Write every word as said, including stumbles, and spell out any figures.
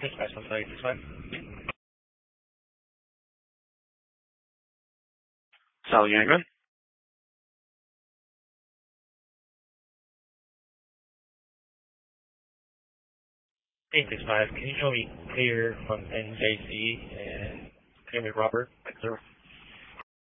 Dispatch one seven six five. Sally Yangerman. eight six five. Can you show me clear from N J C and clear me Robert, like zero